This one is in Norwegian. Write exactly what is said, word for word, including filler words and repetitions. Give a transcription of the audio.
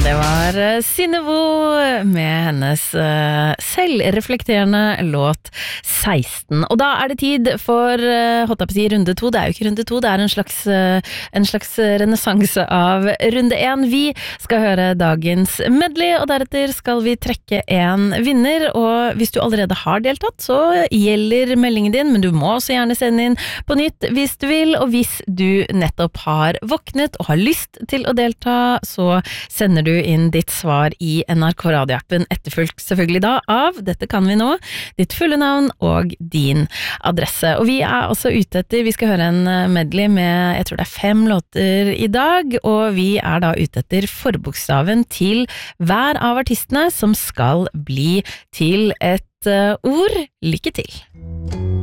Det var Synnevo med hennes uh, selvreflekterende låt seksten. Og da er det tid for uh, holdt jeg på å si runde to. Det er jo ikke runde to, det er en slags, uh, en slags renessanse av runde én. Vi skal høre dagens medley, og deretter skal vi trekke en vinner. Og hvis du allerede har deltatt, så gjelder meldingen din, men du må også gjerne sende inn på nytt hvis du vil. Og hvis du nettopp har våknet og har lyst til å delta, så sender du inn ditt svar i N R K radioappen, etterfulgt selvfølgelig da av, dette kan vi nå, ditt fulle navn og din adresse. Og vi er også ute etter, vi skal høre en medley med, jeg tror det er fem låter i dag, og vi er da ute etter forbokstaven til hver av artistene som skal bli til et uh, ord. Lykke til!